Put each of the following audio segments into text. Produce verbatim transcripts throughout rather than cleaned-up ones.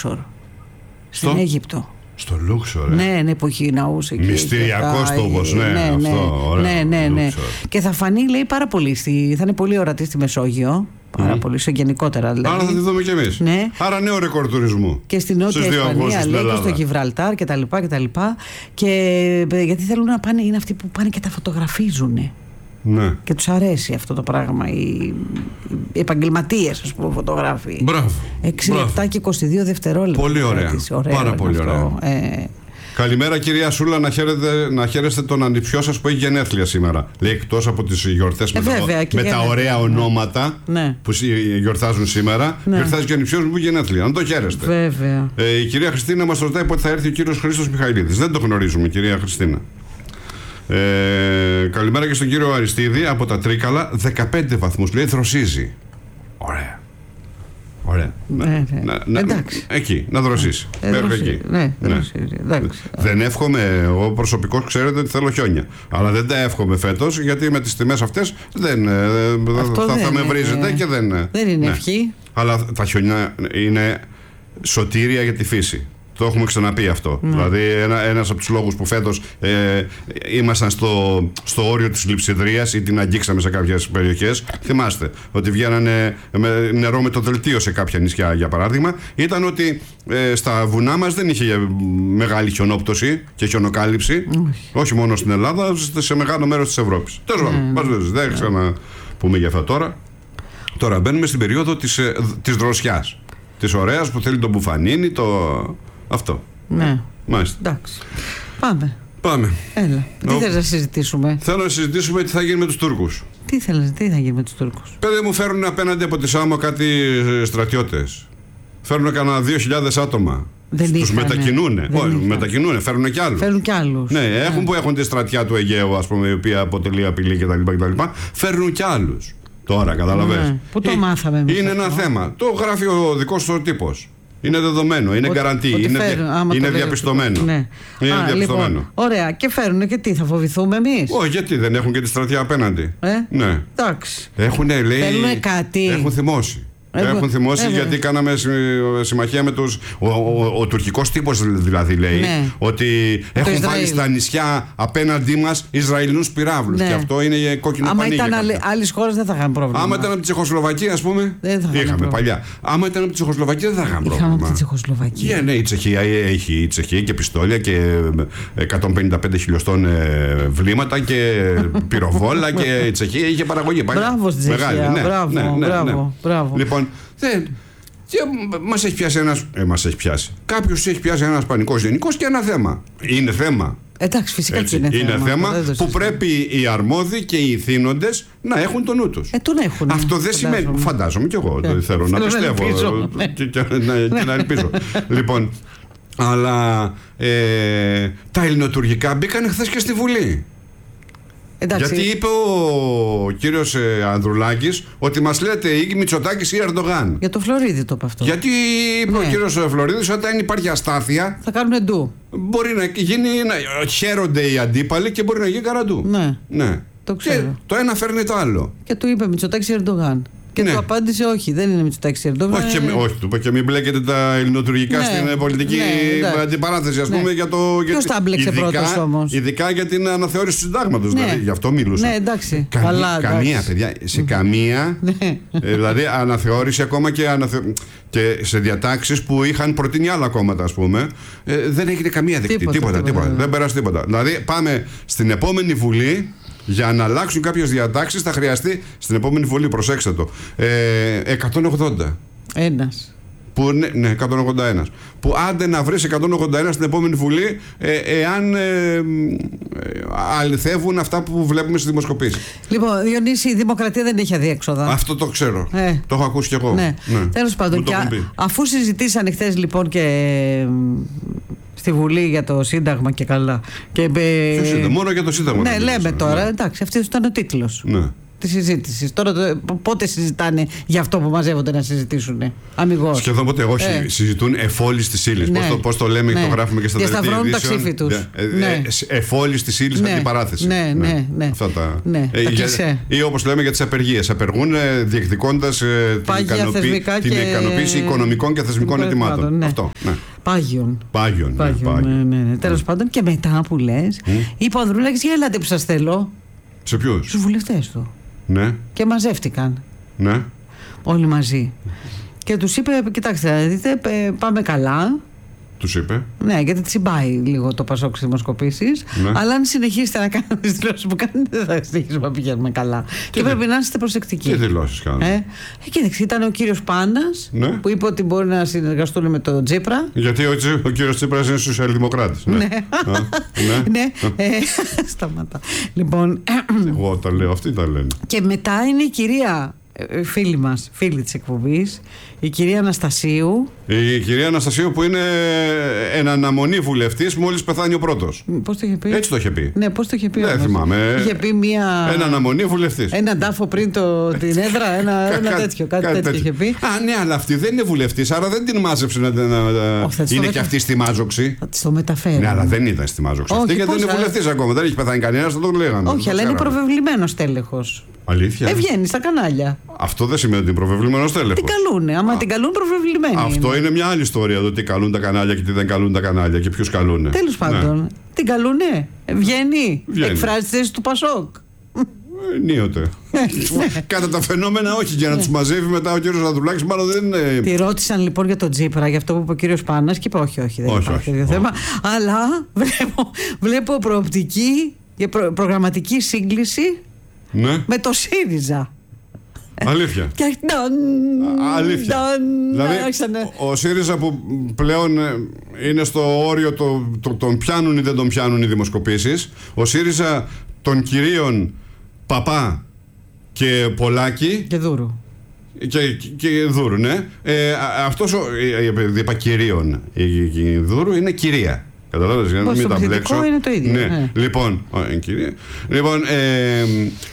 Λούξορ. Στο... Στην Αίγυπτο. Στο Λούξορ, ε. Ναι, ναι, που έχει ναούς εκεί. Μυστηριακός τόπος, ναι, ναι, αυτό, ναι, ωραίο, ναι, ναι, ναι. Και θα φανεί, λέει, πάρα πολύ. Στη, θα είναι πολύ ορατή στη Μεσόγειο. Πάρα mm. πολύ, σε γενικότερα δηλαδή. Άρα θα τη δούμε κι εμείς. Ναι. Άρα νέο ρεκόρ τουρισμού. Και στην Νότια Ισπανία, λέει, και στο Γιβραλτάρ κτλ. Και, και γιατί θέλουν να πάνε, είναι αυτοί που πάνε και τα φωτογραφίζουν. Ναι. Και τους αρέσει αυτό το πράγμα. Οι, οι επαγγελματίες, ας πούμε, φωτογράφοι. Μπράβο. έξι λεπτά και είκοσι δύο δευτερόλεπτα. Πολύ ωραία. Ωραίο, πάρα πολύ ωραία. Ε, Καλημέρα κυρία Σούλα, να χαίρετε, να χαίρεστε τον ανιψιό σας που έχει γενέθλια σήμερα. Λέει, εκτός από τις γιορτές ε, με, βέβαια, τα, με τα ωραία ονόματα ναι. που γιορτάζουν σήμερα, ναι. γιορτάζει και ο ανιψιός μου που έχει γενέθλια. Να το χαίρεστε. Βέβαια. Ε, η κυρία Χριστίνα μας ρωτάει πότε θα έρθει ο κύριος Χρήστος Μιχαηλίδης. Δεν το γνωρίζουμε, κυρία Χριστίνα. Ε, καλημέρα και στον κύριο Αριστίδη από τα Τρίκαλα. δεκαπέντε βαθμούς, λέει, δροσίζει. Ωραία. Ωραία. Ναι, ναι. Να, να, εντάξει. Εκεί, να δροσίσει. Ε, Μέχρι δροσίζει. εκεί. Ναι, ναι. Δροσίζει. Εντάξει. Δεν εύχομαι, εγώ προσωπικώς ξέρετε ότι θέλω χιόνια. Αλλά δεν τα εύχομαι φέτος, γιατί με τις τιμές αυτές δεν, θα, δεν θα με βρίζετε και δεν. Δεν είναι ναι. ευχή. Αλλά τα χιόνια είναι σωτήρια για τη φύση. Το έχουμε ξαναπεί αυτό. Mm. Δηλαδή, ένα, ένας από τους λόγους που φέτος ε, ήμασταν στο, στο όριο της λειψιδρίας ή την αγγίξαμε σε κάποιες περιοχές. Θυμάστε ότι βγαίνανε με νερό με το δελτίο σε κάποια νησιά, για παράδειγμα. Ήταν ότι ε, στα βουνά μας δεν είχε μεγάλη χιονόπτωση και χιονοκάλυψη. Mm. Όχι μόνο στην Ελλάδα, σε μεγάλο μέρος της Ευρώπης. Τέλος πάντων, δεν ξαναπούμε για αυτά τώρα. Τώρα μπαίνουμε στην περίοδο της, της δροσιάς. Της ωραίας που θέλει το μπουφανίνι, το. Αυτό. Ναι. Μάλιστα. Εντάξει. Πάμε. Πάμε. Έλα. Τι Ο... θες να συζητήσουμε? Θέλω να συζητήσουμε τι θα γίνει με τους Τούρκους. Τι θέλεις, τι θα γίνει με τους Τούρκους? Παιδί μου, φέρνουν απέναντι από τη Σάμο κάτι στρατιώτες. Φέρνουν κανένα δύο χιλιάδες άτομα. Δεν τους μετακινούνε. Όχι, μετακινούνε, φέρνουν κι άλλους. Φέρνουν κι άλλους. Ναι, ναι, έχουν που έχουν τη στρατιά του Αιγαίου, ας πούμε, η οποία αποτελεί απειλή κτλ. Φέρνουν κι άλλους. Τώρα, καταλαβες. Ναι. Πού το μάθαμε εμείς? Είναι αυτό? ένα θέμα. Το γράφει ο δικός του τύπος. Είναι δεδομένο, είναι γκαραντί, είναι, φέρουν, είναι διαπιστωμένο. Ναι. Είναι Α, διαπιστωμένο. Λοιπόν, ωραία, και φέρουν και τι, θα φοβηθούμε εμείς? Όχι, γιατί δεν έχουν και τη στρατιά απέναντι. Ε? Ναι. Εντάξει. Έχουν, λέει, θέλουν κάτι. Έχουν θυμώσει. Έχουν, έχουν θυμώσει ε, γιατί κάναμε συμμαχία με τους. Ο, ο, ο, ο τουρκικός τύπος δηλαδή λέει ναι. ότι το έχουν Ισραήλ. βάλει στα νησιά απέναντί μας Ισραηλινούς πυράβλους. Ναι. Και αυτό είναι κόκκινο άμα πανί. Άμα ήταν άλλες χώρες δεν θα είχαν πρόβλημα. Άμα ήταν από τη Τσεχοσλοβακία, ας πούμε. Δεν θα είχαμε πρόβλημα. παλιά. Άμα ήταν από τη Τσεχοσλοβακία δεν θα είχαν πρόβλημα. Είχαμε από τη Τσεχοσλοβακία. Yeah, ναι, η Τσεχία έχει η Τσεχία και πιστόλια και εκατόν πενήντα πέντε χιλιοστών βλήματα και πυροβόλα και η Τσεχία είχε παραγωγή. Μπράβο στη Τσεχία. Μπράβο. Λοιπόν, δεν. Και μας έχει πιάσει ένας. Ε, μας έχει πιάσει. Κάποιος έχει πιάσει ένας πανικός γενικός και ένα θέμα. Είναι θέμα. Εντάξει, φυσικά Έτσι, και είναι, είναι θέμα. θέμα που πρέπει οι αρμόδιοι και οι θύνοντες να έχουν το νου τους. Ε, τον έχουν. Αυτό δεν σημαίνει. Φαντάζομαι κι εγώ. Yeah. Θέλω να πιστεύω. Να και, και, να, και να ελπίζω. Λοιπόν, αλλά ε, τα ελληνοτουρκικά μπήκαν χθες και στη Βουλή. Εντάξει. Γιατί είπε ο κύριος ε, Ανδρουλάκης ότι μας λέτε ή Μητσοτάκης ή Ερντογάν. Για το Φλωρίδη το είπε αυτό. Γιατί είπε ναι. ο κύριος Φλωρίδης όταν υπάρχει αστάθεια θα κάνουν ντου. Μπορεί να γίνει, να χαίρονται οι αντίπαλοι και μπορεί να γίνει καραντού. Ναι, ναι. Το ξέρω. Και το ένα φέρνει το άλλο. Και του είπε Μητσοτάκης Ερντογάν. Και ναι. του απάντησε όχι, δεν είναι Μητσοτάκης Ερντογάν. Όχι, είναι... όχι, του είπε και μην μπλέκετε τα ελληνοτουρκικά ναι. στην πολιτική ναι, αντιπαράθεση, ας πούμε. Ναι. Για το, ποιος τα μπλέξε πρώτος όμως? Ειδικά για την αναθεώρηση του συντάγματος. Ναι. Δηλαδή, γι' αυτό μιλούσα. Ναι, εντάξει. Καμία, Αλλά, καμία εντάξει. παιδιά, σε καμία. Δηλαδή, αναθεώρηση ακόμα και, αναθε... και σε διατάξεις που είχαν προτείνει άλλα κόμματα, ας πούμε. Ε, δεν έγινε καμία δεκτή. Τίποτα, τίποτα, τίποτα, τίποτα. Δεν περάσει τίποτα. Δηλαδή, πάμε στην επόμενη Βουλή. Για να αλλάξουν κάποιες διατάξεις θα χρειαστεί στην επόμενη Βουλή, προσέξτε το, ε, εκατόν ογδόντα. Ένας. Που, ναι, ναι, εκατόν ογδόντα ένα. Που άντε να βρεις εκατόν ογδόντα ένα στην επόμενη Βουλή, ε, εάν ε, ε, αληθεύουν αυτά που βλέπουμε στις δημοσκοπήσεις. Λοιπόν, Διονύση, η δημοκρατία δεν έχει αδιέξοδα. Αυτό το ξέρω. Ε. Το έχω ακούσει κι εγώ. Ναι. Ναι. Τέλος πάντων, και α, αφού συζητήσανε χθες λοιπόν και στη Βουλή για το Σύνταγμα και καλά. Και, Ποιο Σύνταγμα, μόνο για το Σύνταγμα. Ναι, λέμε τώρα, ναι. εντάξει, αυτός ήταν ο τίτλος. Ναι. τη συζήτηση. Τώρα το, πότε συζητάνε για αυτό που μαζεύονται να συζητήσουν, αμιγώς. Σχεδόν ποτέ, όχι. Ε. Συζητούν εφόλης της ύλης. Ναι. Πώς το, πώς το λέμε και ναι. το γράφουμε και στα δελτία ειδήσεων. Για σταυρώνουν τα ξύφη τους. Ναι. Ε, εφόλης της ύλης ναι. αντιπαράθεση. Ναι, ναι, ναι. ναι. Αυτά τα. Ναι, ε, τα για, ή όπως λέμε για τις απεργίες. Απεργούν διεκδικώντας ε, την, ικανοποίηση, την και... ικανοποίηση οικονομικών και θεσμικών αιτημάτων. Ναι. Αυτό. Ναι. Πάγιον. Πάγιον. Ναι, Πάγιον, ναι, ναι, ναι. Τέλος πάντων, και μετά που λες, mm. είπε ο Ανδρουλάκης, για ελάτε που σας θέλω. Σε ποιους? Στους βουλευτές του. Ναι. Και μαζεύτηκαν. Ναι. Όλοι μαζί. Και τους είπε, κοιτάξτε, δείτε, πάμε καλά. Τους είπε. Ναι, γιατί τσιμπάει λίγο το Πασόκ στις δημοσκοπήσεις. Ναι. Αλλά αν συνεχίσετε να κάνετε τις δηλώσεις που κάνετε, δεν θα συνεχίσουμε να πηγαίνουμε καλά. Τι και δε... πρέπει να είστε προσεκτικοί. Τι δηλώσεις κάνετε? Ε, ε, κοίταξε, ήταν ο κύριος Πάνας, ναι. που είπε ότι μπορεί να συνεργαστούν με τον Τσίπρα. Γιατί ο, ο κύριος Τσίπρας είναι σοσιαλδημοκράτης. Ναι. ναι. Α, ναι. ναι. ε, σταματά. Λοιπόν. Εγώ τα λέω, αυτοί τα λένε. Και μετά είναι η κυρία. Φίλη μας, φίλη της εκπομπής, η κυρία Αναστασίου. Η κυρία Αναστασίου που είναι εν αναμονή βουλευτής μόλις πεθάνει ο πρώτος. Πώς το είχε πει? Έτσι το είχε πει. Ναι, πώς το είχε πει? Δεν θυμάμαι. Είχε πει μία... Εν αναμονή βουλευτής. Ένα τάφο πριν το... την έδρα, ένα, ένα τέτοιο. Κάτι, κάτι τέτοιο είχε πει. Α, ναι, αλλά αυτή δεν είναι βουλευτής, άρα δεν την μάζεψε να. να... Όχι, είναι μετα... και αυτή στη μάζοξη. Θα της το μεταφέρει. Ναι, αλλά δεν ήταν στη μάζοξη. Όχι, αυτή γιατί δεν είναι βουλευτής ακόμα. Δεν έχει πεθάνει κανένας, θα το λέγαμε. Όχι, αλλά είναι προβεβλημένος τέλεχος. Αλήθεια. Ε, βγαίνει στα κανάλια. Αυτό δεν σημαίνει ότι είναι προβεβλημένος τέλεχος. Την καλούνε. Άμα Α. την καλούν, προβεβλημένοι. Αυτό είναι. είναι μια άλλη ιστορία. Το τι καλούν τα κανάλια και τι δεν καλούν τα κανάλια και ποιους καλούνε. Τέλος πάντων. Ναι. Την καλούνε. Βγαίνει. Βγαίνει. Εκφράζει τη θέση του Πασόκ. Ενίοτε. Κατά τα φαινόμενα, όχι. Για να τους μαζεύει μετά ο κύριος Ανδρουλάκης, μάλλον δεν είναι. Τη ρώτησαν λοιπόν για τον Τσίπρα, για αυτό που είπε ο κύριος Πάνας, και είπε: Όχι, όχι, δεν όχι, υπάρχει όχι, θέμα. Όχι. Αλλά βλέπω, βλέπω προοπτική και προ, προγραμματική σύγκληση ναι. με το ΣΥΡΙΖΑ. Αλήθεια. Και αλήθεια. Δηλαδή, ο ΣΥΡΙΖΑ που πλέον είναι στο όριο το, το, τον πιάνουν ή δεν τον πιάνουν οι δημοσκοπήσεις. Ο ΣΥΡΙΖΑ των κυρίων Παπά και Πολάκη και Δούρου. Και, και, και Δούρου, ναι. Ε, αυτός, επειδή είπα κυρίων, η Δούρου είναι κυρία. Καταλάβες, για να μην τα μπλέξω. Είναι το ίδιο. Ναι. Ναι. Λοιπόν, ε, κυρία. Λοιπόν, ε,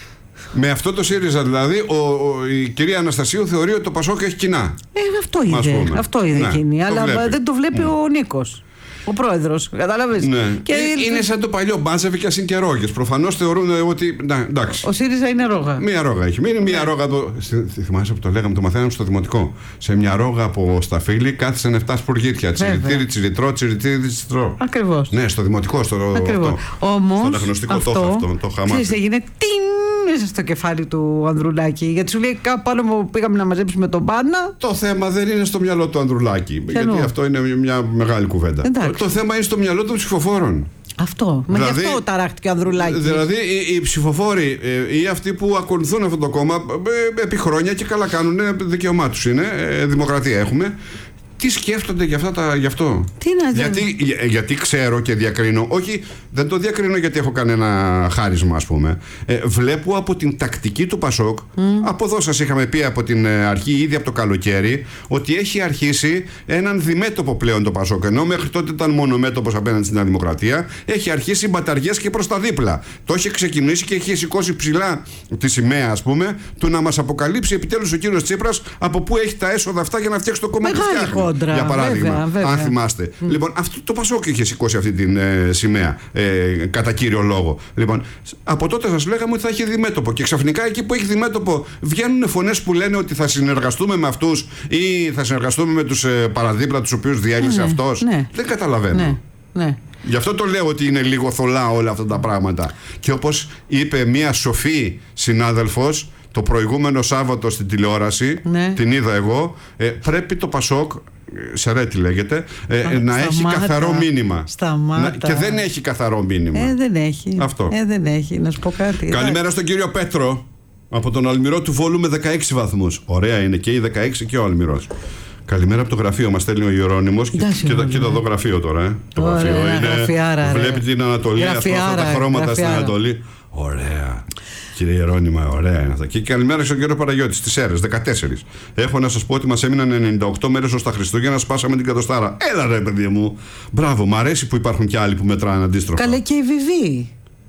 με αυτό το ΣΥΡΙΖΑ δηλαδή, ο, ο, η κυρία Αναστασίου θεωρεί ότι το Πασόκ έχει κοινά. Ε, αυτό είδε. Αυτό είδε ναι, εκείνη. Αλλά βλέπει. δεν το βλέπει mm. ο Νίκος. Ο πρόεδρος, κατάλαβες. Ναι. Και ε, είναι σαν το παλιό Μπάζεβι και Ασυνκερόγες. Προφανώς θεωρούν ότι. Να, εντάξει. Ο ΣΥΡΙΖΑ είναι ρόγα. Μία ρόγα έχει. Είναι μία ρόγα. Το... Θυμάσαι που το λέγαμε, το μαθαίναμε στο δημοτικό. Σε μια ρόγα από Σταφύλη κάθισαν εφτά σπουργίτια. Τσιριτήρι, τσιριτρό, τσιριτήρι, τσιριτρό. Ακριβώς. Ναι, στο δημοτικό. Στο, Ακριβώς. Όμως. Στο αναγνωστικό αυτό, το αυτό. Το χαμάκι. Έγινε τιν μέσα στο κεφάλι του Ανδρουλάκη. Γιατί σου λέει κάπου πάνω που πήγαμε να μαζέψουμε τον Πάνα. Το θέμα δεν είναι στο μυαλό του Ανδρουλάκη. Γιατί εννοώ. Αυτό είναι μια μεγάλη κουβέντα. Το, το θέμα είναι στο μυαλό των ψηφοφόρων. Αυτό. Μα δηλαδή, γι' αυτό ταράχτηκε ο Ανδρουλάκης. Δηλαδή οι, οι ψηφοφόροι ή αυτοί που ακολουθούν αυτό το κόμμα επί χρόνια και καλά κάνουν, δικαίωμά τους είναι, δημοκρατία έχουμε. Τι σκέφτονται για, αυτά τα, γι' αυτό. Τι να γιατί, για, γιατί ξέρω και διακρίνω. Όχι, δεν το διακρίνω γιατί έχω κανένα χάρισμα, ας πούμε. Ε, βλέπω από την τακτική του Πασόκ, mm. από εδώ σας είχαμε πει από την αρχή, ήδη από το καλοκαίρι, ότι έχει αρχίσει έναν διμέτωπο πλέον το Πασόκ. Ενώ μέχρι τότε ήταν μονομέτωπος απέναντι στην Δημοκρατία, έχει αρχίσει μπαταριές και προς τα δίπλα. Το έχει ξεκινήσει και έχει σηκώσει ψηλά τη σημαία, ας πούμε, του να μας αποκαλύψει επιτέλους ο κύριος Τσίπρας από πού έχει τα έσοδα αυτά για να φτιάξει το κόμμα που φτιάχνει. Κόντρα, για παράδειγμα, βέβαια, βέβαια. Αν θυμάστε. Mm. Λοιπόν, αυτό το Πασόκ είχε σηκώσει αυτή την ε, σημαία, ε, κατά κύριο λόγο. Λοιπόν, από τότε σας λέγαμε ότι θα έχει διμέτωπο. Και ξαφνικά εκεί που έχει διμέτωπο βγαίνουν φωνές που λένε ότι θα συνεργαστούμε με αυτούς ή θα συνεργαστούμε με τους ε, παραδίπλα τους οποίους διέλυσε ναι, αυτός. Ναι. Δεν καταλαβαίνω. Ναι, ναι. Γι' αυτό το λέω ότι είναι λίγο θολά όλα αυτά τα πράγματα. Και όπως είπε μία σοφή συνάδελφος το προηγούμενο Σάββατο στην τηλεόραση, ναι. την είδα εγώ, ε, πρέπει το Πασόκ, Σερέτη λέγεται, ε, Α, να σταμάτα, έχει καθαρό μήνυμα. Σταμάτα. Να, και δεν έχει καθαρό μήνυμα. Ε, δεν έχει. Αυτό. Ε, δεν έχει. Να σου πω κάτι. Καλημέρα στον κύριο Πέτρο, από τον Αλμυρό του Βόλου με δεκαέξι βαθμούς. Ωραία είναι και οι δεκαέξι και ο Αλμυρός. Καλημέρα από το γραφείο, μας στέλνει ο Ιερώνυμος. Κοίτα εδώ γραφείο τώρα. Ε. Το Ωραία, γραφείο είναι. Γραφιάρα, βλέπει την Ανατολή, γραφιάρα, αυτά τα χρώματα γραφιάρα. Στην Ανατολή. Ωραία. Κύριε Ιερώνυμα, ωραία είναι αυτά. Και καλημέρα στον κύριο Παναγιώτη στις Σέρρες, δεκατέσσερα. Έχω να σας πω ότι μας έμειναν ενενήντα οκτώ μέρες ως τα Χριστούγεννα, σπάσαμε την κατοστάρα. Έλα ρε παιδί μου. Μπράβο, μου αρέσει που υπάρχουν και άλλοι που μετράνε αντίστροφα. Καλέ και η Βιβί.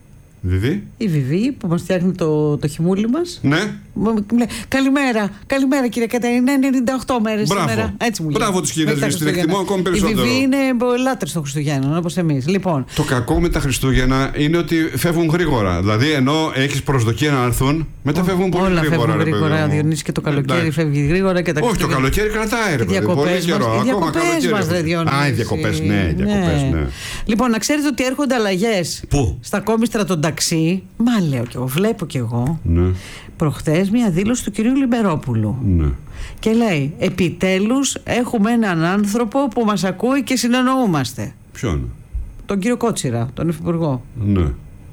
Βιβί. Η Βιβί που μας φτιάχνει το, το χυμούλι μας. Ναι. Καλημέρα, καλημέρα κύριε Κατερίνα. Είναι ενενήντα οκτώ μέρες σήμερα. Έτσι μου λέει. Μπράβο τους Κινέζους, την εκτιμώ ακόμη περισσότερο. Η Βιβί είναι λάτρες των Χριστουγέννων, όπως εμείς. Λοιπόν. Το κακό με τα Χριστούγεννα είναι ότι φεύγουν γρήγορα. Δηλαδή, ενώ έχεις προσδοκία να έρθουν, μετά φεύγουν πολύ όλα γρήγορα. Όλα φεύγουν γρήγορα. Διονύση, και το καλοκαίρι φεύγει γρήγορα. Και τα Όχι, το καλοκαίρι κρατάει, ρε παιδί. Πολύ καιρό. Οι διακοπές μας, ρε Διονύση. Α, οι διακοπές, ναι, οι διακοπές, ναι. Λοιπόν, να ξέρετε ότι έρχονται αλλαγές στα κόμιστρα των ταξί. Μα λέω κι εγώ, βλέπω κι εγώ. Ναι. Προχθές μια δήλωση του κυρίου Λιμπερόπουλου. Ναι. Και λέει, επιτέλους έχουμε έναν άνθρωπο που μας ακούει και συνεννοούμαστε. Ποιον? Τον κύριο Κότσιρα, τον υφυπουργό. Ναι.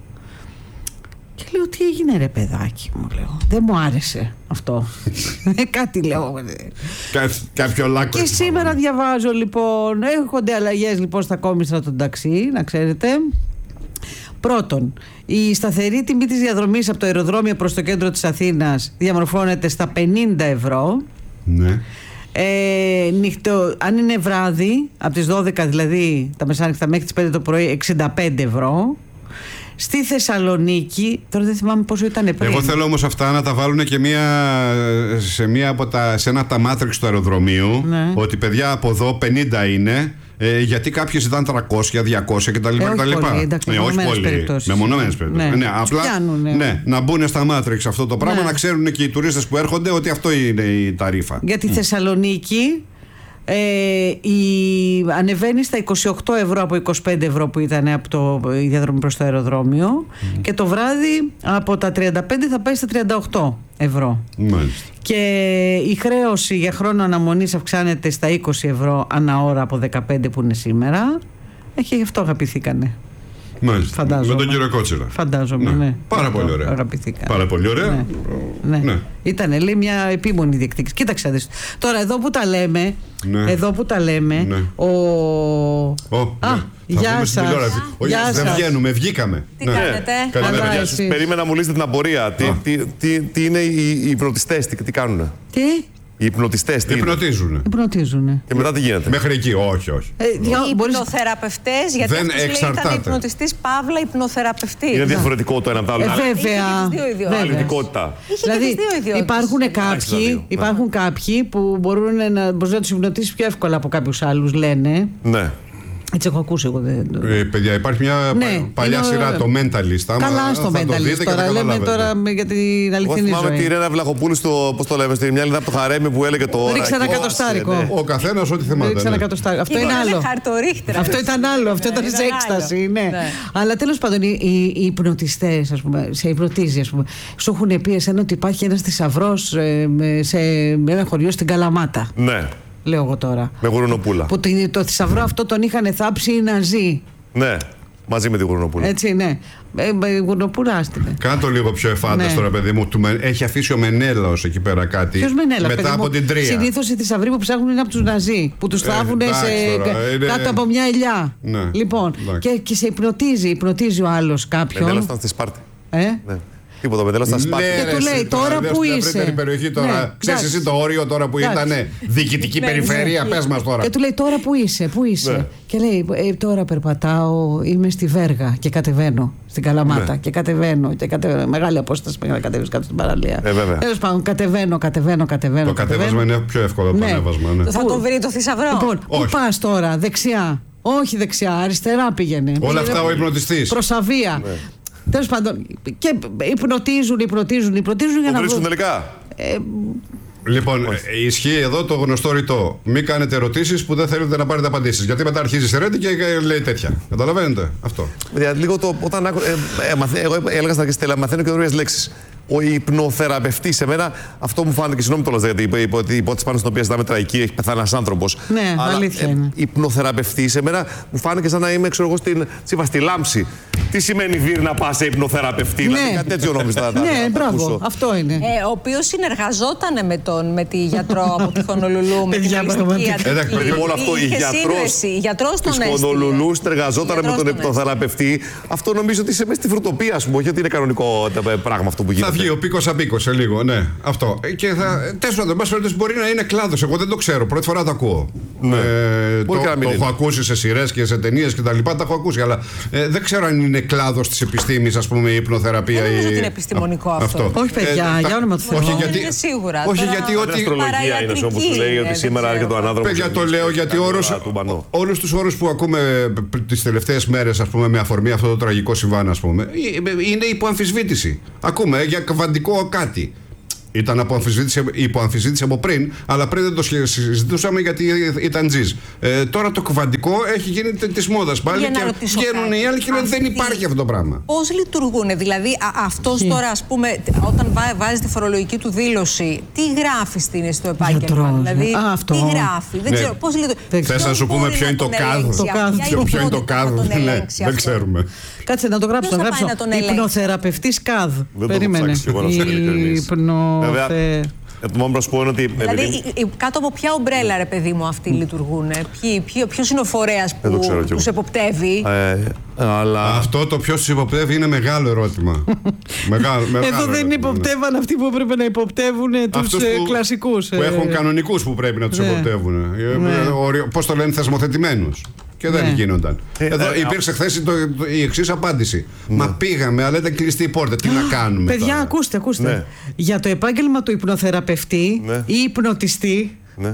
Και λέω, τι έγινε ρε παιδάκι μου, λέω. Δεν μου άρεσε αυτό. Κάτι λέω. Κάποιο λάκκο. Και σήμερα διαβάζω λοιπόν, έρχονται αλλαγές λοιπόν στα κόμιστρα των ταξί, να ξέρετε. Πρώτον, η σταθερή τιμή της διαδρομής από το αεροδρόμιο προς το κέντρο της Αθήνας διαμορφώνεται στα πενήντα ευρώ. Ναι. Ε, νυχτο, αν είναι βράδυ, από τις δώδεκα δηλαδή τα μεσάνυχτα μέχρι τις πέντε το πρωί, εξήντα πέντε ευρώ. Στη Θεσσαλονίκη, τώρα δεν θυμάμαι πόσο ήταν πριν. Εγώ θέλω όμως αυτά να τα βάλουν και μία, σε, μία από τα, σε ένα από τα μάτριξ του αεροδρομίου. Ναι. Ότι παιδιά από εδώ πενήντα είναι. Ε, γιατί κάποιες ήταν τριακόσια, διακόσια κτλ. Ε, όχι πολύ, εντάξει, ναι, όχι πολύ. Μεμονωμένες περιπτώσεις. Ναι, ναι, απλά πιάνουνε. Ναι, να μπουν στα μάτριξ αυτό το πράγμα, ναι. Να ξέρουν και οι τουρίστες που έρχονται ότι αυτό είναι η ταρίφα. Για τη mm. Θεσσαλονίκη ε, η, ανεβαίνει στα είκοσι οκτώ ευρώ από είκοσι πέντε ευρώ που ήταν από το, η διαδρομή προς το αεροδρόμιο mm. και το βράδυ από τα τριάντα πέντε θα πάει στα τριάντα οκτώ ευρώ. Μάλιστα. Και η χρέωση για χρόνο αναμονής αυξάνεται στα είκοσι ευρώ ανά ώρα από δεκαπέντε που είναι σήμερα. Έχει γι' αυτό αγαπηθήκανε. Μάλιστα. Φαντάζομαι. Με τον κύριο Κότσιρα. Φαντάζομαι, ναι. ναι. Πάρα πολύ ωραία. Αγαπηθήκανε. Πάρα πολύ ωραία. Ναι. Ναι. Ναι. Ήτανε, λέει, μια επίμονη διεκδίκηση. Κοίταξε, δες. Τώρα εδώ που τα λέμε, ναι. εδώ που τα λέμε, ναι. ο... Oh, Α, ναι. γεια σας. Γεια σας. Δεν βγαίνουμε, βγήκαμε. Τι ναι. κάνετε? Καλημέρα. Γεια σας. Περίμενα να μου λύσετε την απορία. Τι, τι, τι, τι είναι οι, οι υπνοτιστές, τι, τι κάνουνε? Τι? Οι υπνοτιστές τι υπνοτίζουν. Υπνοτίζουν. Και μετά τι γίνεται? Μέχρι εκεί, όχι, όχι. Ε, οι υπνοθεραπευτές, γιατί δεν αυτός λέει ήταν υπνοτιστής παύλα υπνοθεραπευτής. Είναι διαφορετικό το ένα από το άλλο. Ε, βέβαια. Αλληλικότητα. Δηλαδή υπάρχουν κάποιοι, υπάρχουν κάποιοι που μπορούν να, μπορείς να τους υπνοτίσεις πιο εύκολα από κάποιους άλλους, λένε. Ναι. Έτσι έχω ακούσει εγώ. Δεν... Ε, παιδιά, υπάρχει μια ναι, παλιά είναι... σειρά, το Mentalist. Καλά στο Mentalist. Τώρα λέμε τώρα για την αληθινή ζωή. Θυμάμαι τη Ρένα Βλαχοπούλου στο, πώς το λέμε, στην μια λίδα από το Χαρέμι που έλεγε το. Ρίξε ένα κατοστάρικο. Ναι. Ο καθένας ό,τι θυμάται. Ρίξε ένα κατοστάρικο. Αυτό είναι άλλο. Αυτό ήταν άλλο. Αυτό ήταν σε έκσταση. Αλλά τέλος πάντων, οι υπνοτιστές, ας πούμε, σε υπνοτίζει, ας πούμε, σου έχουν πει εσένα ότι υπάρχει ένας θησαυρός σε ένα χωριό στην Καλαμάτα. Ναι. Λέω εγώ τώρα. Με Γουρουνοπούλα. Που το, το θησαυρό αυτό τον είχαν θάψει οι Ναζί. Ναι, μαζί με τη Γουρουνοπούλα. Έτσι, ναι. Ε, η Γουρουνοπούλα άστηκε. Κάνε το λίγο πιο εφάνταστο, ναι. Ρε παιδί μου. Έχει αφήσει ο Μενέλαος εκεί πέρα κάτι. Ποιος Μενέλαος? Μετά από μου, την Τρία. Συνήθως οι θησαυροί που ψάχνουν είναι από τους Ναζί. Που τους θάβουν ε, είναι... κάτω από μια ελιά. Ναι. Λοιπόν, και, και σε υπνοτίζει. Υπνοτίζει ο άλλος κάποιον. Μενέλαος ήταν στη Σπάρτη. Ε? Ναι. Τίποτα, με στα σπάτια. Και του λέει τώρα που είσαι. Περιοχή τώρα. Ξέρεις εσύ το όριο τώρα που ήταν διοικητική περιφέρεια, πες μας τώρα. Και του λέει τώρα που είσαι, πού είσαι. Και λέει τώρα περπατάω, είμαι στη Βέργα και κατεβαίνω στην Καλαμάτα. Και κατεβαίνω. Μεγάλη απόσταση μέχρι να κατέβεις κάτω στην παραλία. Τέλος πάντων, κατεβαίνω, κατεβαίνω, κατεβαίνω. Το κατέβασμα είναι πιο εύκολο από το ανέβασμα. Θα το βρει το θησαυρό. Λοιπόν, πού πας τώρα, δεξιά? Όχι δεξιά, αριστερά πήγαινε. Όλα αυτά ο υπνοτιστής. Προσαβία. Τέλος πάντων, και υπνοτίζουν, υπνοτίζουν, υπνοτίζουν για το να βρίσκουν τελικά. Ε, λοιπόν, ε, ισχύει εδώ το γνωστό ρητό. Μην κάνετε ερωτήσεις που δεν θέλετε να πάρετε απαντήσεις. Γιατί μετά αρχίζει σε ρέντι και λέει τέτοια. Καταλαβαίνετε αυτό. Δηλαδή, λίγο το, όταν άκου, ε, ε, μαθα, εγώ έλεγα στα Στέλλα, μαθαίνω καινούριες λέξεις. Ο υπνοθεραπευτής, σε μένα αυτό μου φάνηκε, συγγνώμη το λέω, γιατί η υπόθεση πάνω στην οποία ζητάμε τραγική, έχει πεθάνει ένας άνθρωπος. Ναι, αλλά, αλήθεια είναι. Ε, υπνοθεραπευτής, σε μένα μου φάνηκε σαν να είμαι, ξέρω εγώ, στην, τσίβα, στη Λάμψη. Τι σημαίνει Βίρ να πας σε υπνοθεραπευτή, ναι. Δηλαδή κάτι τέτοιο νόμιζα. Ναι, μπράβο, αυτό είναι. Ε, ο οποίος συνεργαζόταν με, τον, με τη γιατρό από τη Χονολουλού, με την αλιστική Αντική. Παιδί μου, όλο αυτό, η γιατρός της Χονολουλού συνεργαζόταν με τον υπνοθεραπευτή. Αυτό νομίζω ότι είσαι μέσα στη φρουτοπία, α πούμε, όχι ότι είναι κανονικό πράγμα αυτό που γίνεται. Θα βγει ο πίκος απίκος σε λίγο, ναι, αυτό. Και θα. Τέλος πάντων, μπορεί να είναι κλάδος. Εγώ δεν το ξέρω, πρώτη φορά το ακούω. Ναι. Ε, το, το έχω ακούσει σε σειρές και σε ταινίες και τα λοιπά, τα έχω ακούσει, αλλά ε, δεν ξέρω αν είναι είναι κλάδος της επιστήμης, ας πούμε, η υπνοθεραπεία. Δεν νομίζω η... ότι είναι επιστημονικό αυτό. αυτό. Όχι, παιδιά, ε, για όνομα του Θεού. Όχι, γιατί, είναι σίγουρα. Όχι, Τώρα, γιατί ό,τι. Αστρολογία είναι όπως σου λέει ότι σήμερα έρχεται ο ανάδρομος. Παιδιά, το λέω γιατί όλους τους όρους που ακούμε τις τελευταίες μέρες, ας πούμε, με αφορμή αυτό το τραγικό συμβάν, ας πούμε, είναι υποαμφισβήτηση. Ακούμε για κβαντικό κάτι. Ήταν από αμφισβήτηση, υπό αμφισβήτηση από πριν, αλλά πριν δεν το συζητούσαμε γιατί ήταν τζιζ. Ε, τώρα το κουβαντικό έχει γίνει της μόδας πάλι και βγαίνουν οι άλλοι και λένε δεν υπάρχει αυτό το πράγμα. Πώς λειτουργούν, δηλαδή αυτός τώρα, ας πούμε, όταν βάζει τη φορολογική του δήλωση, τι γράφει στην στο επάγγελμα, δηλαδή Α, αυτό. τι γράφει, δεν ξέρω πώς λειτουργεί. Θες να σου πούμε ποιο είναι το κάδ, ποιο είναι το κάδ, δεν ξέρουμε. Κάτσε να το γράψω. Να γράψω. Υπνοθεραπευτής ΚΑΔ. Περίμενε. Βέβαια, το μόνο που σου πω είναι ότι. Δηλαδή, κάτω από ποια ομπρέλα, ρε παιδί μου, αυτοί λειτουργούν. Ποιος είναι ο φορέας που τους εποπτεύει. Αλλά... Αυτό το ποιος τους υποπτεύει είναι μεγάλο ερώτημα. μεγάλο, μεγάλο Εδώ δεν υποπτεύαν αυτοί που έπρεπε να υποπτεύουν τους κλασικούς. Που έχουν κανονικούς που πρέπει να τους υποπτεύουν. Πώς το λένε, θεσμοθετημένους. Και δεν ναι. γίνονταν. Ε, Εδώ ε, υπήρξε χθες η εξής απάντηση. Ναι. Μα πήγαμε, αλλά ήταν κλειστή η πόρτα. Τι να κάνουμε. Παιδιά, τώρα. ακούστε, ακούστε. Ναι. Για το επάγγελμα του υπνοθεραπευτή ναι. ή υπνοτιστή, ναι.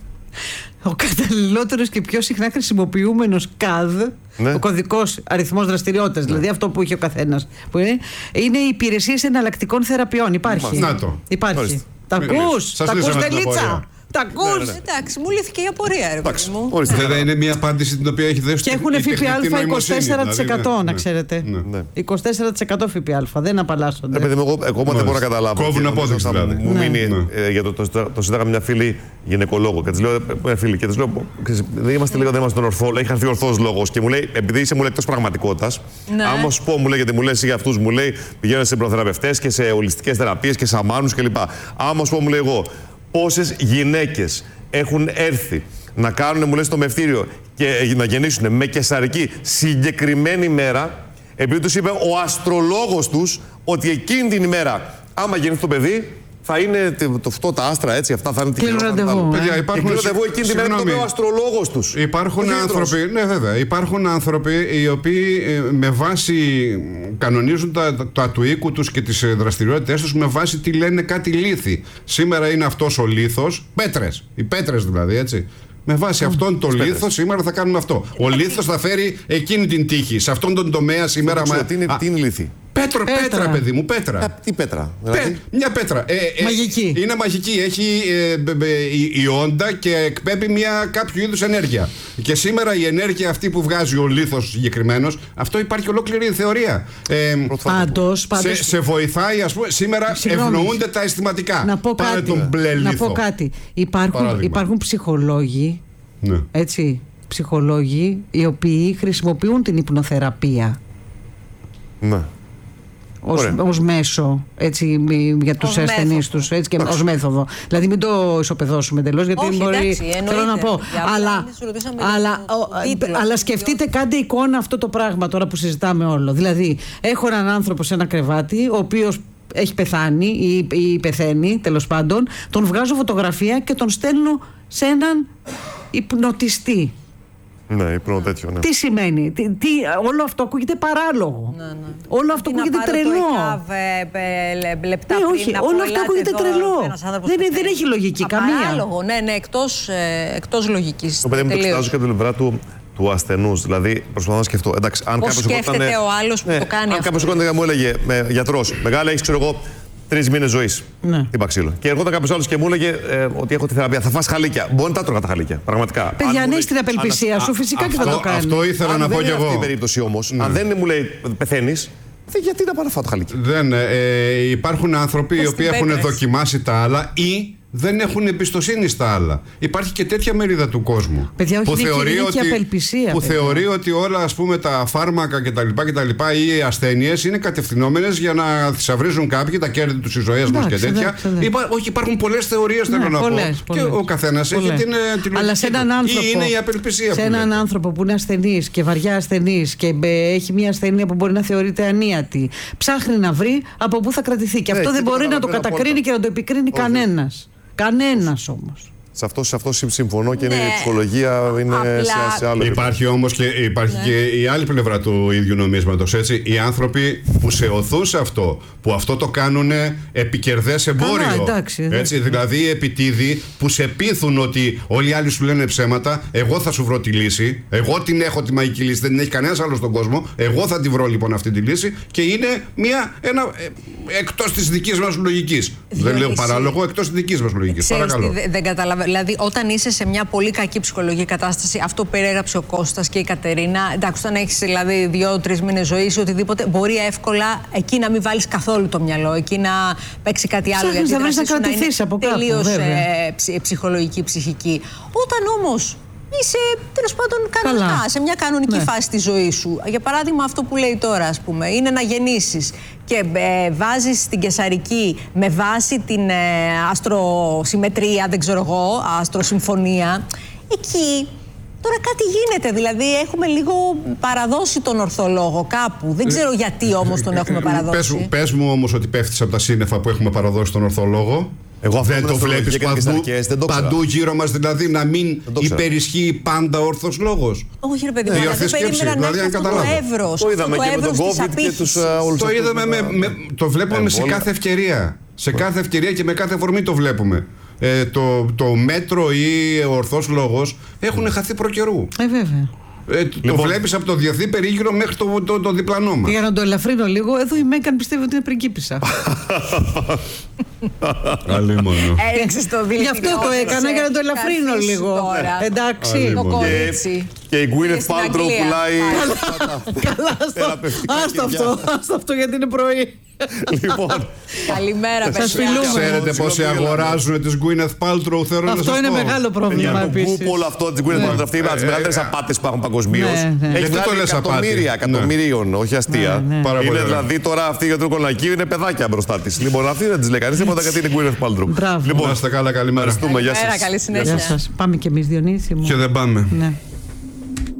ο καταλληλότερος και πιο συχνά χρησιμοποιούμενος ΚΑΔ, ναι. ο κωδικός αριθμός δραστηριότητας, ναι. δηλαδή αυτό που είχε ο καθένας, που είναι, είναι οι υπηρεσίες εναλλακτικών θεραπείων. Υπάρχει. Να το. Υπάρχει. Τα ακούς, τα ακούς, Τελίτσα. Τα ακούς. Ναι, ναι. Εντάξει, μου λύθηκε η απορία, ρε παιδί μου. Βέβαια είναι μια απάντηση την οποία έχει δώσει. Και έχουν ΦΠΑ είκοσι τέσσερα τοις εκατό, δηλαδή, να ξέρετε. Ναι, ναι. είκοσι τέσσερα τοις εκατό ΦΠΑ, δεν απαλλάσσονται. Επειδή εγώ ακόμα δεν μπορώ να καταλάβω. Κόβουν απόδειξη δηλαδή. Μου μείνει για το συντάγαμε μια φίλη γυναικολόγο και τη λέω, φίλη, και τη λέω, δεν είμαστε λίγο, δεν είμαστε τον ορθό, έχει χαθεί ορθός λόγος και μου λέει, επειδή είσαι μου λέει εκτός πραγματικότητας, άμα σου πω, μου λέει, γιατί μου λέει για αυτούς, μου λέει, πηγαίνουν σε προθεραπευτές και σε ολιστικές θεραπείες και σαμάνους κλπ. Άμα σου πω, μου λέει εγώ, πόσες γυναίκες έχουν έρθει να κάνουν, μου λέει, στο μευτήριο και να γεννήσουν με καισαρική συγκεκριμένη μέρα, επειδή τους είπε ο αστρολόγος τους ότι εκείνη την ημέρα, άμα γεννηθεί το παιδί, θα είναι το αυτό, τα άστρα, έτσι, αυτά θα είναι τυχερό. Τι ραντεβού, παιδιά, υπάρχουν ραντεβού εκείνη την μέρα το είπε ο αστρολόγος τους. Υπάρχουν άνθρωποι, ναι βέβαια, υπάρχουν άνθρωποι οι οποίοι με βάση, κανονίζουν τα, τα του οίκου τους και τις δραστηριότητες τους με βάση τι λένε κάτι λίθη. Σήμερα είναι αυτός ο λίθος, πέτρες, οι πέτρες δηλαδή, έτσι. Με βάση αυτόν τον λίθο σήμερα θα κάνουμε αυτό. Ο λίθος θα φέρει εκείνη την τύχη. Σε αυτόν τον τομέα σήμερα. Μα... Τι είναι, τι είναι λίθη. Πέτρο, πέτρα. πέτρα, παιδί μου, πέτρα. Α, τι πέτρα, δηλαδή. Πέ, μια πέτρα. Ε, ε, μαγική. Είναι μαγική. Έχει ε, ε, ε, η όντα και εκπέμπει μια κάποιο είδους ενέργεια. Και σήμερα η ενέργεια αυτή που βγάζει ο λίθος συγκεκριμένος, αυτό υπάρχει ολόκληρη θεωρία. Ε, πάντως, πάντως, σε, σε βοηθάει, ας πούμε, σήμερα συγγνώμη, ευνοούνται τα αισθηματικά. Να πω Πάρε κάτι. τον μπλε λίθο. Να πω κάτι. Υπάρχουν, υπάρχουν ψυχολόγοι, ναι. έτσι, ψυχολόγοι οι οποίοι χρησιμοποιούν την υπνοθεραπεία. Ναι. Ως, ως μέσο, έτσι, για τους ασθενείς τους, έτσι, και ως μέθοδο. Δηλαδή μην το ισοπεδώσουμε εντελώς, γιατί όχι, μπορεί, εντάξει, θέλω να πω, αλλά, αλλά, αλλά, αλλά σκεφτείτε, κάντε εικόνα αυτό το πράγμα τώρα που συζητάμε όλο. Δηλαδή έχω έναν άνθρωπο σε ένα κρεβάτι, ο οποίος έχει πεθάνει ή, ή πεθαίνει, τέλος πάντων, τον βγάζω φωτογραφία και τον στέλνω σε έναν υπνοτιστή. Ναι, υπνο τέτοιο, ναι. Τι σημαίνει, τι, τι, όλο αυτό ακούγεται παράλογο. Ναι, ναι. Όλο αυτό ακούγεται τρελό. Λεπτά ναι, όχι, όλο αυτό ακούγεται τρελό. Δεν, δεν έχει λογική καμία. Παράλογο, ναι, ναι, εκτός, ε, εκτός λογικής. Το παιδί μου το κοιτάζω και από την πλευρά του, του ασθενούς. Δηλαδή, προσπαθώ να σκεφτώ. Εντάξει, αν πώς σκέφτεται ήταν, ο άλλος που ναι, το κάνει αν αυτό. Αν κάποιος σηκώνεται και μου έλεγε, με, γιατρός, μεγάλα έχεις, ξέρω εγώ, τρεις μήνες ζωής. Ναι. Την παξίλο. Και ερχόταν κάποιος άλλος και μου έλεγε ε, ότι έχω τη θεραπεία. Θα φας χαλίκια. Μπορεί να τα τρώγα τα χαλίκια. Πραγματικά. Παιδιά, αν ναι, στην απελπισία σου, φυσικά και θα το κάνει. Αυτό ήθελα να πω κι εγώ. Αν δεν είναι αυτή η περίπτωση όμως, αν δεν μου λέει πεθαίνεις, γιατί να πάω να φάω το χαλίκι. Δεν, ε, υπάρχουν άνθρωποι οι οποίοι έχουν δοκιμάσει τα άλλα ή δεν έχουν εμπιστοσύνη στα άλλα. Υπάρχει και τέτοια μερίδα του κόσμου. Παιδιά, όχι, που είναι θεωρεί, και, ότι, και απελπισία, που θεωρεί ότι όλα, ας πούμε, τα φάρμακα κτλ. ή οι ασθένειες είναι κατευθυνόμενες για να θησαυρίζουν κάποιοι τα κέρδη τους, τις ζωές μας και τέτοια. Εντάξει, Υπά, όχι, υπάρχουν πολλές θεωρίες, ναι, θέλω να πολλές, πω. Πολλές. Και ο καθένας έχει την, την αλλά σε έναν άνθρωπο, ή είναι η απελπισία. Σε έναν άνθρωπο που είναι ασθενής και βαριά ασθενής και έχει μια ασθένεια που μπορεί να θεωρείται ανίατη, ψάχνει να βρει από πού θα κρατηθεί. Και αυτό δεν μπορεί να το κατακρίνει και να το επικρίνει κανένας. Κανένας όμως. Σε αυτό, σε αυτό συμφωνώ και ναι. είναι η ψυχολογία είναι Απλά... σε, σε άλλο. Υπάρχει όμως και, υπάρχει ναι. και η άλλη πλευρά του ίδιου νομίσματος. Έτσι. Οι άνθρωποι που σε οθούν σε αυτό, που αυτό το κάνουν επικερδές εμπόριο. Καλά, εντάξει, έτσι, δηλαδή οι επιτίδοι που σε πείθουν ότι όλοι οι άλλοι σου λένε ψέματα, εγώ θα σου βρω τη λύση. Εγώ την έχω τη μαγική λύση, δεν την έχει κανένας άλλος στον κόσμο. Εγώ θα τη βρω λοιπόν αυτή τη λύση και είναι μια, ένα, εκτός της δικής μας λογικής. Δεν λέω παράλογο, εκτός της δικής μας λογικής. Παρακαλώ. Δεν καταλαβαίνω. Δηλαδή, όταν είσαι σε μια πολύ κακή ψυχολογική κατάσταση, αυτό που περιέγραψε ο Κώστας και η Κατερίνα, εντάξει, όταν έχεις δηλαδή δύο-τρεις μήνες ζωής ή οτιδήποτε, μπορεί εύκολα εκεί να μην βάλεις καθόλου το μυαλό, εκεί να παίξει κάτι άλλο. Ψάχνεις γιατί να κρατηθείς από κάπου. Τελείως ε, ψυχολογική, ψυχική. Όταν όμως είσαι τέλος πάντων κανονικά, καλά. σε μια κανονική ναι. φάση της ζωής σου. Για παράδειγμα, αυτό που λέει τώρα, ας πούμε, είναι να γεννήσεις και ε, βάζεις την καισαρική με βάση την ε, αστροσυμμετρία, δεν ξέρω εγώ, αστροσυμφωνία. Εκεί τώρα κάτι γίνεται. Δηλαδή, έχουμε λίγο παραδώσει τον ορθό λόγο κάπου. Δεν ξέρω γιατί όμως τον έχουμε παραδώσει. Πες, πες μου όμως ότι πέφτεις από τα σύννεφα που έχουμε παραδώσει τον ορθό λόγο. Εγώ δεν το βλέπεις παντού, δεν παντού γύρω μας, δηλαδή να μην υπερισχύει πάντα όρθος λόγος. Όχι ρε παιδί μου, δηλαδή περίμενα να έρθει αυτό το εύρος. Το είδαμε και με τον COVID και τους όλους. Το είδαμε, με, με, το βλέπουμε σε κάθε ευκαιρία. Σε κάθε ευκαιρία και με κάθε φορμή το βλέπουμε. Ε, το, το μέτρο ή ο ορθός λόγος έχουν χαθεί προκαιρού. Ε, βέβαια. Ε, το λοιπόν, βλέπεις από το διεθνή περίγυρο μέχρι το, το, το διπλανό μας. Για να το ελαφρύνω λίγο, εδώ η Μέγκαν πιστεύει ότι είναι πριγκίπισσα. Άλλη μόνο. Έριξες το δίλημα. Γι' αυτό το έκανα, για να το ελαφρύνω λίγο. Εντάξει. Το κόριτσι. Και η Gwyneth Paltrow πουλάει. Καλά, άστο αυτό. Άστο αυτό γιατί είναι πρωί. Λοιπόν. Καλημέρα, παιδιά. Ξέρετε πόσοι αγοράζουν τις Gwyneth Paltrow, θέλω να σας πω. Αυτό είναι μεγάλο πρόβλημα επίσης. Που όλο αυτό της Gwyneth Paltrow, αυτή είναι από τις μεγαλύτερες απάτες που υπάρχουν παγκοσμίως. Έχει βγάλει εκατομμύρια, εκατομμυρίων, όχι αστεία. Είναι δηλαδή τώρα αυτή για το κολακείο είναι παιδάκια μπροστά της. Λοιπόν, αυτή δεν της λέει κανείς τίποτα γιατί είναι Gwyneth Paltrow. Λοιπόν, να είστε καλά, καλημέρα. Γεια σας. Καλή συνέχεια. Πάμε κι εμείς, Διονύση μου. Και δεν πάμε.